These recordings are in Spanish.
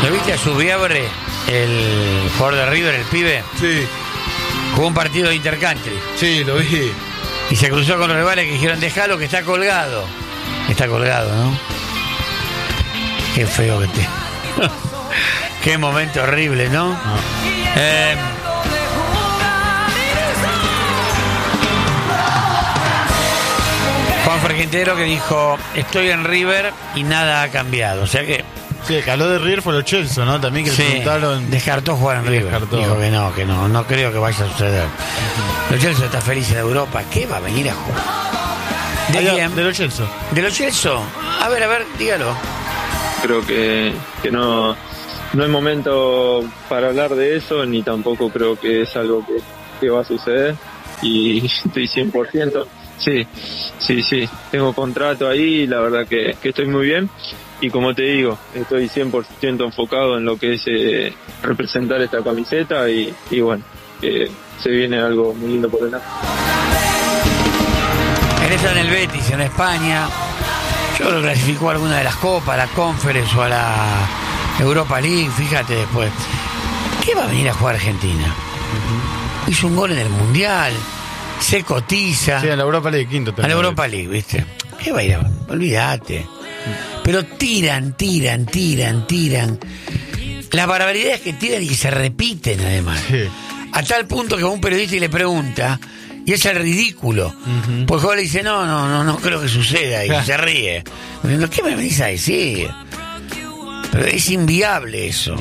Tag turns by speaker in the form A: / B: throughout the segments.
A: ¿Lo viste a Subiabre, el jugador de River, el pibe?
B: Sí.
A: Jugó un partido de intercountry.
B: Sí, lo vi.
A: Y se cruzó con los rivales que dijeron, déjalo que está colgado. Está colgado, ¿no? Qué feo que te... Qué momento horrible, ¿no? Juan Ferquintero que dijo, estoy en River y nada ha cambiado. O sea que...
B: Sí, el que habló de River fue los Chelsea, ¿no? También que le preguntaron...
A: Descartó jugar en River.
B: Descartó.
A: Dijo que no creo que vaya a suceder. Los Chelsea está feliz en Europa. ¿Qué va a venir a jugar? ¿De quién?
B: De los Chelsea.
A: ¿De los Chelsea? A ver, dígalo.
C: Creo que no es momento para hablar de eso, ni tampoco creo que es algo que va a suceder. Y estoy 100%. Sí, tengo contrato ahí, la verdad que estoy muy bien. Y como te digo, estoy 100% enfocado en lo que es representar esta camiseta y bueno, se viene algo muy lindo por delante.
A: Él está en el Betis, en España. Yo lo clasificó a alguna de las copas, a la Conference o a la Europa League, fíjate después. ¿Qué va a venir a jugar Argentina? Hizo un gol en el Mundial, se cotiza.
B: Sí, a la Europa League, quinto también.
A: A la Europa League, ¿viste? ¿Qué va a ir a...? Olvídate. Pero tiran. Las barbaridades que tiran y que se repiten, además.
B: Sí.
A: A tal punto que a un periodista le pregunta, y es el ridículo. Pues Jorge le dice, no creo que suceda, y se ríe. Diciendo, ¿qué me venís a decir? Pero es inviable eso.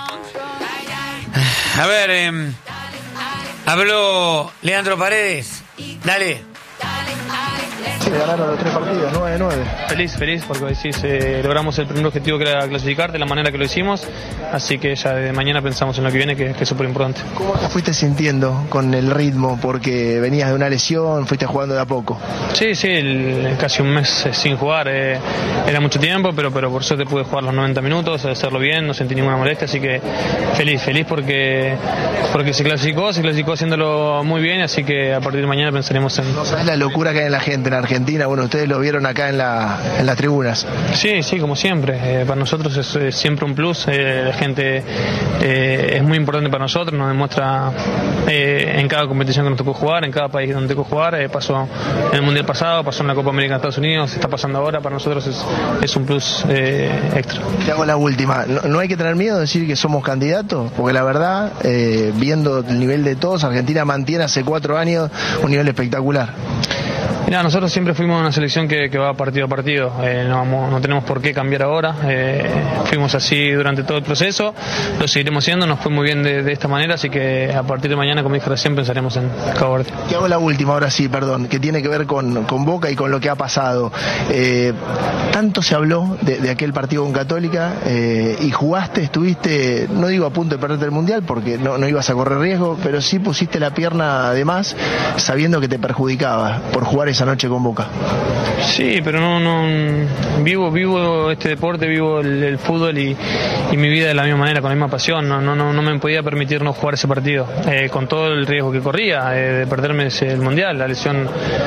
A: A ver, habló Leandro Paredes. Dale.
D: Sí, ganaron los 3 partidos, 9-9.
E: Feliz porque decís, logramos el primer objetivo que era clasificar de la manera que lo hicimos, así que ya de mañana pensamos en lo que viene, que es súper importante.
D: ¿Cómo te fuiste sintiendo con el ritmo? Porque venías de una lesión, fuiste jugando de a poco.
E: Sí, casi un mes sin jugar, era mucho tiempo, pero por suerte pude jugar los 90 minutos, hacerlo bien, no sentí ninguna molestia, así que feliz porque se clasificó haciéndolo muy bien, así que a partir de mañana pensaremos en...
D: ¿No sabes la locura que hay en la gente en Argentina? Bueno, ustedes lo vieron acá en las tribunas.
E: Sí, como siempre. Para nosotros es siempre un plus. La gente es muy importante para nosotros. Nos demuestra en cada competición que nos tocó jugar, en cada país donde tocó jugar. Pasó en el Mundial pasado, pasó en la Copa América de Estados Unidos, está pasando ahora. Para nosotros es un plus extra.
D: Te hago la última. ¿No hay que tener miedo de decir que somos candidatos? Porque la verdad, viendo el nivel de todos, Argentina mantiene hace 4 años un nivel espectacular.
E: Mira, nosotros siempre fuimos una selección que va partido a partido, no tenemos por qué cambiar ahora, fuimos así durante todo el proceso, lo seguiremos siendo, nos fue muy bien de esta manera, así que a partir de mañana, como dije recién, pensaremos en Cabo Verde.
D: Te hago la última, ahora sí, perdón, que tiene que ver con Boca y con lo que ha pasado. Tanto se habló de aquel partido con Católica y jugaste, estuviste, no digo a punto de perderte el Mundial porque no ibas a correr riesgo, pero sí pusiste la pierna además sabiendo que te perjudicaba por jugar esa noche con Boca.
E: Sí, pero no vivo este deporte, vivo el fútbol y mi vida de la misma manera, con la misma pasión. No me podía permitir no jugar ese partido, con todo el riesgo que corría de perderme el Mundial. La lesión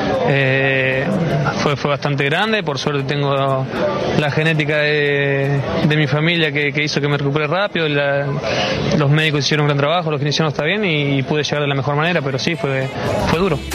E: fue bastante grande, por suerte tengo la genética de mi familia que hizo que me recupere rápido, los médicos hicieron un gran trabajo, los kinesiólogos está bien y pude llegar de la mejor manera, pero sí, fue duro.